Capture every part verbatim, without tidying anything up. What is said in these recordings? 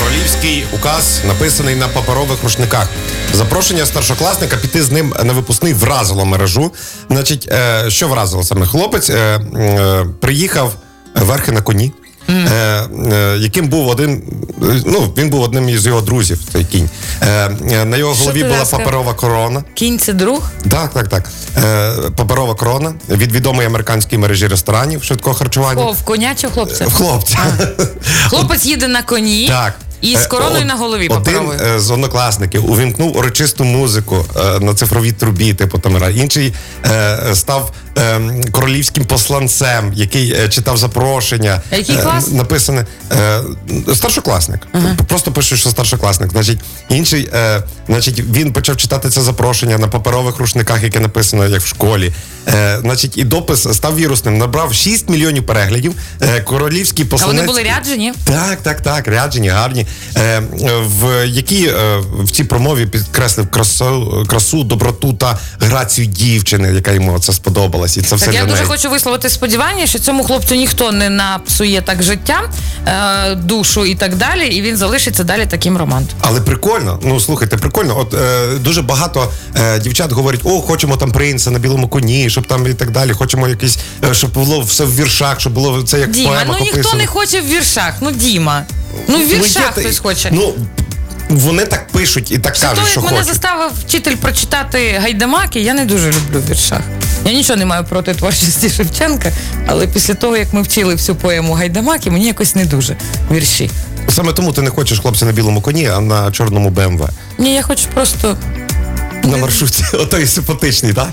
Королівський указ написаний на паперових рушниках. Запрошення старшокласника піти з ним на випускний вразило мережу. Значить, е, що вразило саме? Хлопець е, е, приїхав верхи на коні. Mm. Е, е, яким був один, ну, він був одним із його друзів, цей кінь. Е, е, на його голові була паперова корона. Кінь – це друг? Так, так, так. Е, паперова корона від відомої американської мережі ресторанів швидкого харчування. О, в коня чи в хлопця? В хлопця. Хлопець їде на коні. Так. І з короною Од, на голові паперовою. Один з однокласників увімкнув урочисту музику е, на цифровій трубі, типу Тамира. Інший е, став е, королівським посланцем, який е, читав запрошення. А який клас? Е, написане е, старшокласник. Uh-huh. Просто пише, що старшокласник. Значить, інший, е, значить, він почав читати це запрошення на паперових рушниках, яке написано як в школі. Е, значить, і допис став вірусним. Набрав шість мільйонів переглядів. Е, королівський посланець. А вони були ряджені? Так, так, так, ряджені, гарні. Е, в якій е, в цій промові підкреслив красу, красу, доброту та грацію дівчини, яка йому це сподобалась. І це все так, я для дуже неї. хочу висловити сподівання, що цьому хлопцю ніхто не напсує так життя, е, душу і так далі, і він залишиться далі таким романтом. Але прикольно, ну слухайте, прикольно. От е, дуже багато е, дівчат говорять: о, хочемо там принца на білому коні, щоб там і так далі, хочемо якийсь, е, щоб було все в віршах, щоб було це як Діма, поема ну ніхто пописано. не хоче в віршах, ну Діма. Ну в віршах ну, хтось хоче. Ну, вони так пишуть і так Після кажуть, того, що як хочуть. мене заставив вчитель прочитати Гайдамаки, я не дуже люблю в віршах. Я нічого не маю проти творчості Шевченка, але після того, як ми вчили всю поему Гайдамаки, мені якось не дуже вірші. Саме тому ти не хочеш хлопця на білому коні, а на чорному Бе Ем Ве. Ні, я хочу просто... На маршруті. Отой симпатичний, так?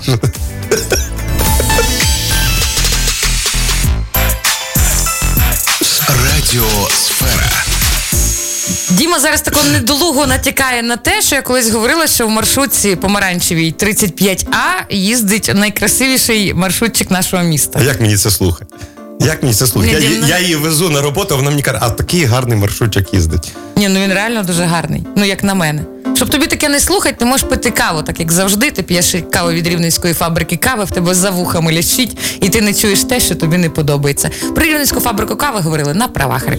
Радіосфера. Діма зараз тако недолуго натякає на те, що я колись говорила, що в маршрутці помаранчевій тридцять п'ять А їздить найкрасивіший маршрутчик нашого міста. А як мені це слухати? Як мені це слухати? Я, Дім, я її везу на роботу, вона мені каже, а такий гарний маршрутчик їздить. Ні, ну він реально дуже гарний. Ну, як на мене. Щоб тобі таке не слухати, ти можеш пити каву, так як завжди. Ти п'єш каву від Рівненської фабрики кави, в тебе за вухами лящить, і ти не чуєш те, що тобі не подобається. Про Рівненську фабрику кави говорили на правах реклами.